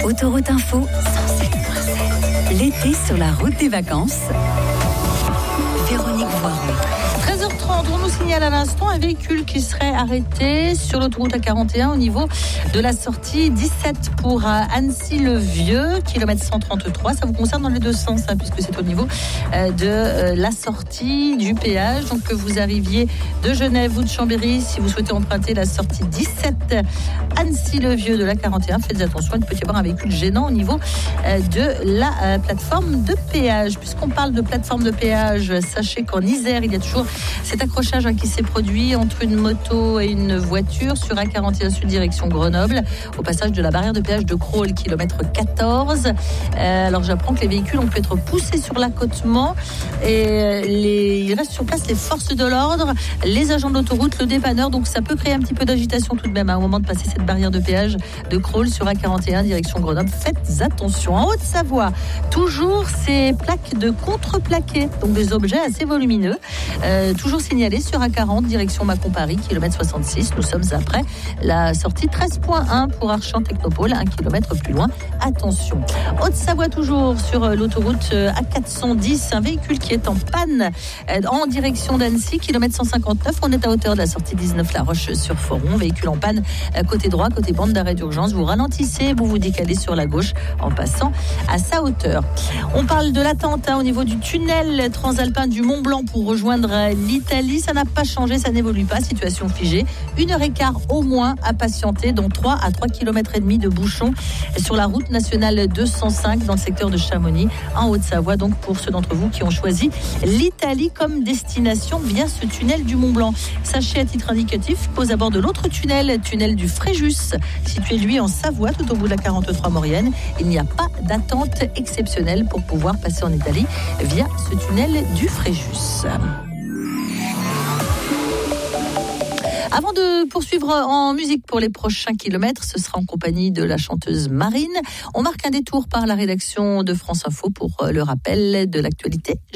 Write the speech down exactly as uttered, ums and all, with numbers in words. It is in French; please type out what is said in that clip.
Autoroute Info, cent sept virgule sept. L'été sur la route des vacances. Véronique Voiron. treize heures trente, on nous signale à l'instant un véhicule qui serait arrêté sur l'autoroute A quarante et un au niveau de la sortie dix-sept pour Annecy-le-Vieux, kilomètre cent trente-trois. Ça vous concerne dans les deux sens, hein, puisque c'est au niveau euh, de euh, la sortie du péage. Donc que vous arriviez de Genève ou de Chambéry, si vous souhaitez emprunter la sortie dix-sept Annecy-le-Vieux de l'A quarante et un, faites attention, il peut y avoir un véhicule gênant au niveau euh, de la euh, plateforme de péage. Puisqu'on parle de plateforme de péage, sachez qu'en Isère, il y a toujours cet accrochage hein, qui s'est produit entre une moto et une voiture sur A quarante et un Sud direction Grenoble, au passage de la barrière de péage de Crolles, kilomètre quatorze. Euh, alors j'apprends que les véhicules ont pu être poussés sur l'accotement et les, il reste sur place les forces de l'ordre, les agents de l'autoroute, le dépanneur, donc ça peut créer un petit peu d'agitation tout de même hein, au moment de passer cette barrière de péage de Crolles sur A quarante et un direction Grenoble. Faites attention. En Haute-Savoie, toujours ces plaques de contreplaqué, donc des objets assez volumineux. Euh, toujours signalé sur A quarante, direction Mâcon-Paris, kilomètre soixante-six. Nous sommes après la sortie treize point un pour Archamps Technopole, un kilomètre plus loin. Attention. Haute-Savoie, toujours sur l'autoroute A quatre cent dix, un véhicule qui est en panne euh, en direction d'Annecy, kilomètre cent cinquante-neuf. On est à hauteur de la sortie dix-neuf La Roche-sur-Foron. Véhicule en panne euh, côté droit, côté bande d'arrêt d'urgence. Vous ralentissez, vous vous décalez sur la gauche en passant à sa hauteur. On parle de l'attente hein, au niveau du tunnel transalpin du Mont-Blanc pour rejoindre l'Italie. Ça n'a pas changé, ça n'évolue pas, situation figée. Une heure et quart au moins à patienter, dont trois à trois kilomètres et demi de bouchons sur la route nationale deux cent cinq dans le secteur de Chamonix, en Haute-Savoie. Donc pour ceux d'entre vous qui ont choisi l'Italie comme destination via ce tunnel du Mont-Blanc. Sachez à titre indicatif qu'aux abords de l'autre tunnel, tunnel du Fréjus, situé lui en Savoie, tout au bout de la quarante-trois Maurienne, il n'y a pas d'attente exceptionnelle pour pouvoir passer en Italie via ce tunnel du Fréjus. Avant de poursuivre en musique pour les prochains kilomètres, ce sera en compagnie de la chanteuse Marine. On marque un détour par la rédaction de France Info pour le rappel de l'actualité.